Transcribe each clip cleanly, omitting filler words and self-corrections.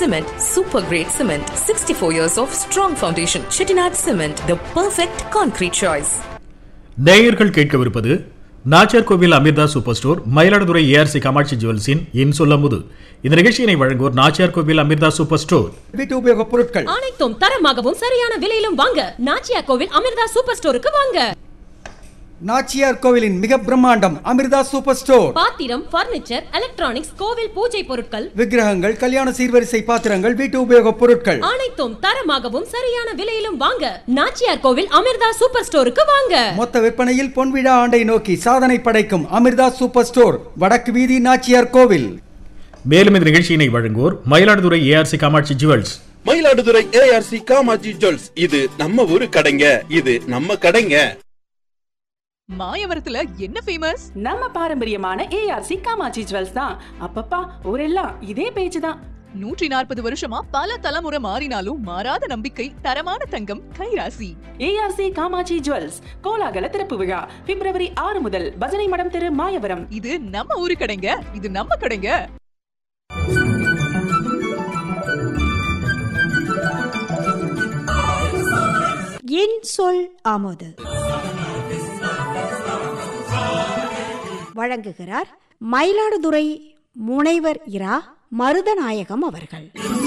Cement, super great cement. 64 years of strong foundation. Chettinad Cement, the perfect concrete choice. நேயர்கள் கேட்கவிருப்பது நாச்சியார் கோவில் Amardas super store, Mayiladuthurai ARC Kamakshi ஜுவல்ஸின் இன் சொல்லமுது. இந்த நிகழ்ச்சியினை வழங்குவோர் நாச்சியார் கோவில் அமிர்தாஸ் சூப்பர் ஸ்டோர். வீட்டு உபயோக பொருட்கள் அனைத்தும் தரமாகவும் சரியான விலையிலும் வாங்க நாச்சியார் கோவில் அமிர்தாஸ் சூப்பர் ஸ்டோருக்கு வாங்க. நாச்சியார் கோவிலின் மிக பிரம்மாண்டம் அமிர்தாஸ் சூப்பர் ஸ்டோர். பாத்திரம், பர்னிச்சர், எலக்ட்ரானிக்ஸ், கோவில் பூஜை பொருட்கள், விக்கிரகங்கள், கல்யாண சீர்வரிசை பாத்திரங்கள், வீட்டு உபயோக பொருட்கள் அனைத்தும் தரமாகவும் சரியான விலையிலும் வாங்க நாச்சியார் கோவில் அமிர்தாஸ் சூப்பர் ஸ்டோருக்கு வாங்க. மொத்த விற்பனையில் பொன்விழா ஆண்டை நோக்கி சாதனை படைக்கும் அமிர்தாஸ் சூப்பர் ஸ்டோர், வடக்கு வீதி, நாச்சியார் கோவில். மேலும் இந்த நிகழ்ச்சியினை வழங்குவோர் Mayiladuthurai ARC Kamakshi jewels. Mayiladuthurai ARC Kamakshi jewels, இது நம்ம ஊரு கடைங்க, இது நம்ம கடைங்க. மாயவரத்துல என்ன ஃபேமஸ்? நம்ம பாரம்பரியமான ஏஆர்சி காமாட்சி ஜுவல்ஸ் தான். அப்பப்பா ஊரெல்லாம் இதே பேச்சு தான். 140 வருஷமா பல தலைமுறை மாறினாலும் மாறாத நம்பிக்கை, தரமான தங்கம், கைராசி. ஏஆர்சி காமாட்சி ஜுவல்ஸ் கோலாகல திறப்பு விழா பிப்ரவரி 6 முதல் பஜனை மடம் தெரு, மாயவரம். இது நம்ம ஊரு கடைங்க, இது நம்ம கடைங்க. என் சொல் ஆமோது வழங்குகிறார் மயிலாடுதுறை முனைவர் இரா மருதநாயகம் அவர்கள்.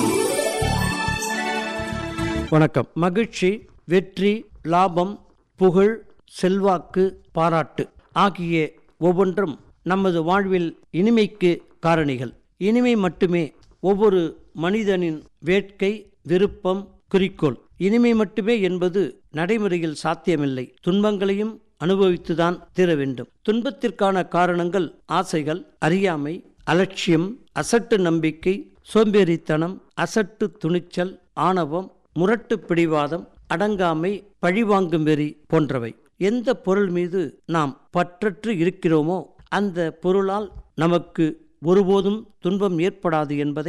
வணக்கம். மகிழ்ச்சி, வெற்றி, லாபம், புகழ், செல்வாக்கு, பாராட்டு ஆகிய ஒவ்வொன்றும் நமது வாழ்வில் இனிமைக்கு காரணிகள். இனிமை மட்டுமே ஒவ்வொரு மனிதனின் வேட்கை, விருப்பம், குறிக்கோள். இனிமை மட்டுமே என்பது நடைமுறையில் சாத்தியமில்லை. துன்பங்களையும் அனுபவித்துதான் தீர வேண்டும். துன்பத்திற்கான காரணங்கள் ஆசைகள், அறியாமை, அலட்சியம், அசட்டு நம்பிக்கை, சோம்பேறித்தனம், அசட்டு துணிச்சல், ஆணவம், முரட்டு பிடிவாதம், அடங்காமை, பழிவாங்கும் வெறி போன்றவை. எந்த பொருள் மீது நாம் பற்றற்று இருக்கிறோமோ அந்த பொருளால் நமக்கு ஒருபோதும் துன்பம் ஏற்படாது என்பதை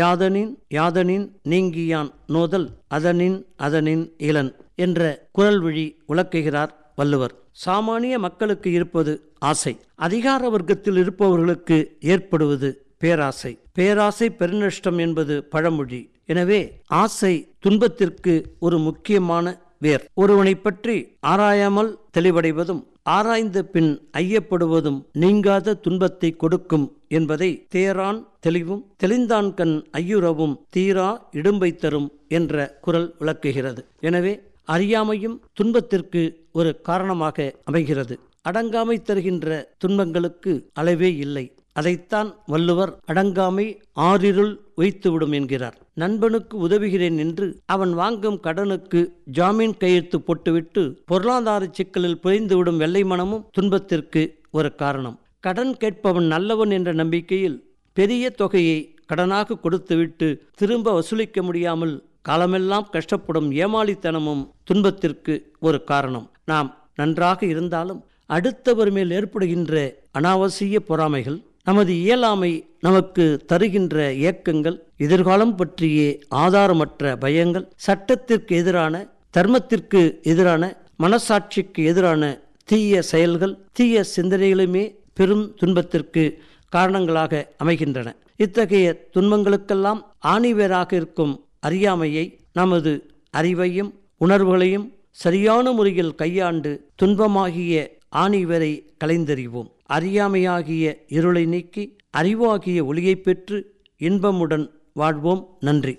யாதனின் நீங்கியான் நோதல் அதனின் இளன் என்ற குறள் வழி விளக்குகிறார் வள்ளுவர். சாமானிய மக்களுக்கு இருப்பது ஆசை. அதிகார வர்க்கத்தில் இருப்பவர்களுக்கு ஏற்படுவது பேராசை. பேராசை பெருநஷ்டம் என்பது பழமொழி. எனவே ஆசை துன்பத்திற்கு ஒரு முக்கியமான வேர். ஒருவனை பற்றி ஆராயாமல் தெளிவடைவதும் ஆராய்ந்த பின் ஐயப்படுவதும் நீங்காத துன்பத்தை கொடுக்கும் என்பதை தேரான் தெளிவும் தெளிந்தான்கண் ஐயுறவும் தீரா இடும்பை தரும் என்ற குறள் விளக்குகிறது. எனவே அறியாமையும் துன்பத்திற்கு ஒரு காரணமாக அமைகிறது. அடங்காமை தருகின்ற துன்பங்களுக்கு அளவே இல்லை. அதைத்தான் வள்ளுவர் அடங்காமை ஆறிருள் வைத்துவிடும் என்கிறார். நண்பனுக்கு உதவுகிறேன் என்று அவன் வாங்கும் கடனுக்கு ஜாமீன் கையெழுத்து போட்டுவிட்டு பொருளாதார சிக்கலில் புரிந்துவிடும் வெள்ளை மனமும் துன்பத்திற்கு ஒரு காரணம். கடன் கேட்பவன் நல்லவன் என்ற நம்பிக்கையில் பெரிய தொகையை கடனாக கொடுத்துவிட்டு திரும்ப வசூலிக்க முடியாமல் காலமெல்லாம் கஷ்டப்படும் ஏமாளித்தனமும் துன்பத்திற்கு ஒரு காரணம். நாம் நன்றாக இருந்தாலும் அடுத்தவர் மேல் ஏற்படுகின்ற அனாவசிய பொறாமைகள், நமது இயலாமை நமக்கு தருகின்ற ஏக்கங்கள், எதிர்காலம் பற்றிய ஆதாரமற்ற பயங்கள், சட்டத்திற்கு எதிரான, தர்மத்திற்கு எதிரான, மனசாட்சிக்கு எதிரான தீய செயல்கள், தீய சிந்தனைகளுமே பெரும் துன்பத்திற்கு காரணங்களாக அமைகின்றன. இத்தகைய துன்பங்களுக்கெல்லாம் ஆணிவேராக இருக்கும் அறியாமையை, நமது அறிவையும் உணர்வுகளையும் சரியான முறையில் கையாண்டு துன்பமாகிய ஆணிவேரை களைந்தறிவோம். அறியாமையாகிய இருளை நீக்கி அறிவாகிய ஒளியை பெற்று இன்பமுடன் வாழ்வோம். நன்றி.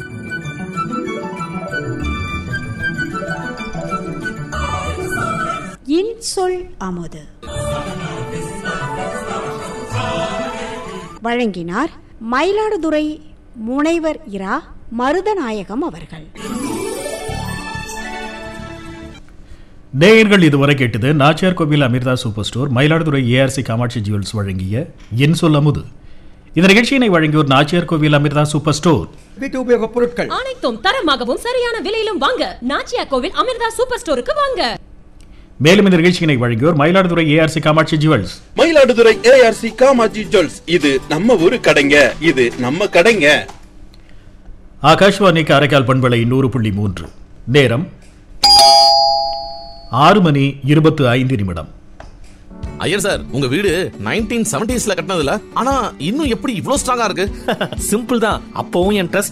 என் சொல் ஆமோது வழங்கினார் மயிலாடுதுறை முனைவர் இரா மருதநாயகம் அவர்கள். நேயர்கள் இதுவரை கேட்டது நாச்சியார் கோவில் Amardas super store, Mayiladuthurai ARC Kamakshi jewels வழங்கிய என் சொல்லமுது. இந்த நிகழ்ச்சியினை வழங்கியோர் நாச்சியார் கோவில் அமிர்தாஸ் சூப்பர் ஸ்டோர். வீட்டு உபயோக பொருட்கள் அனைத்தும் தரமாகவும் சரியான விலையிலும் வாங்க நாச்சியார் கோவில் அமிர்தாஸ் சூப்பர் ஸ்டோருக்கு வாங்க. மேலும் இந்த நிகழ்ச்சியினை வழங்கியோர் Mayiladuthurai ARC Kamakshi jewels. Mayiladuthurai ARC Kamakshi jewels, இது நம்ம ஊரு கடைங்க, இது நம்ம கடைங்க. ஆகாஷ்வாணி காரைக்கால் பண்பலை 100.3. நேரம் 6:25. ஐயர் சார், உங்க வீடு 1970s கட்டினதுல, ஆனா இன்னும் எப்படி இவ்ளோ ஸ்ட்ராங்கா இருக்கு? சிம்பிள் தான். அப்பவும் என் ட்ரஸ்ட்